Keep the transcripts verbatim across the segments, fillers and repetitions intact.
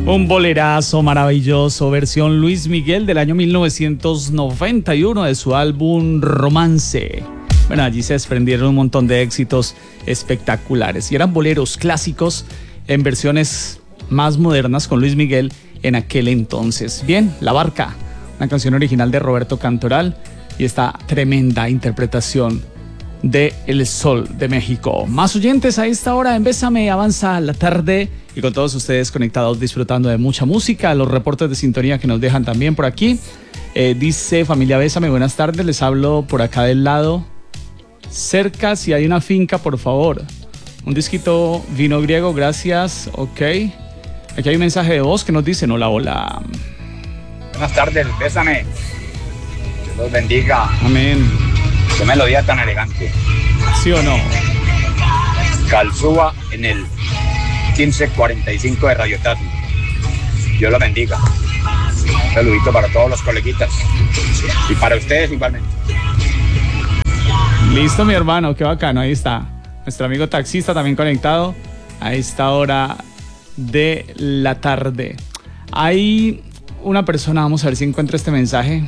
Un bolerazo maravilloso, versión Luis Miguel del año mil novecientos noventa y uno de su álbum Romance. Bueno, allí se desprendieron un montón de éxitos espectaculares y eran boleros clásicos en versiones más modernas con Luis Miguel en aquel entonces. Bien, La Barca, una canción original de Roberto Cantoral y esta tremenda interpretación de El Sol de México. Más oyentes a esta hora en Bésame, avanza la tarde y con todos ustedes conectados disfrutando de mucha música, los reportes de sintonía que nos dejan también por aquí. Eh, dice familia Bésame, buenas tardes, les hablo por acá del lado cerca, si hay una finca por favor, un disquito vino griego, gracias. Ok, aquí hay un mensaje de voz que nos dice hola, hola. Buenas tardes, Bésame, Dios los bendiga. Amén. Qué melodía tan elegante. ¿Sí o no? Calzúa en el quince cuarenta y cinco de Radio Tati. Dios lo bendiga. Un saludito para todos los coleguitas y para ustedes igualmente. Listo, mi hermano, qué bacano, ahí está. Nuestro amigo taxista también conectado a esta hora de la tarde. Hay una persona, vamos a ver si encuentro este mensaje.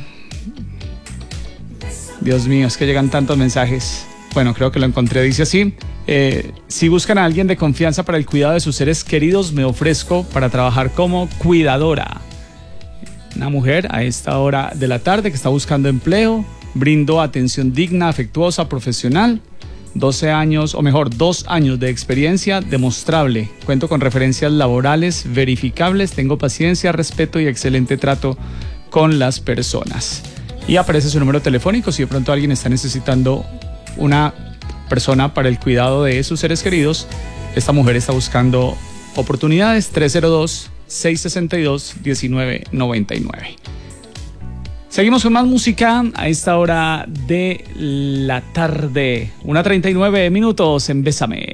Dios mío, es que llegan tantos mensajes. Bueno, creo que lo encontré, dice así. Eh, si buscan a alguien de confianza para el cuidado de sus seres queridos, me ofrezco para trabajar como cuidadora. Una mujer a esta hora de la tarde que está buscando empleo, brindo atención digna, afectuosa, profesional, doce años, o mejor, dos años de experiencia demostrable. Cuento con referencias laborales verificables, tengo paciencia, respeto y excelente trato con las personas. Y aparece su número telefónico si de pronto alguien está necesitando una persona para el cuidado de sus seres queridos. Esta mujer está buscando oportunidades. Tres cero dos, seis seis dos, uno nueve nueve nueve. Seguimos con más música a esta hora de la tarde. una treinta y nueve minutos en Bésame.